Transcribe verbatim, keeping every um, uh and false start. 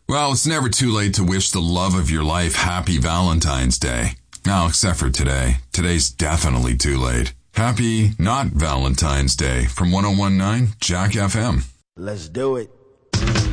Well, it's never too late to wish the love of your life happy Valentine's Day. Now, except for today. Today's definitely too late. Happy not Valentine's Day from one oh one point nine Jack F M. Let's do it.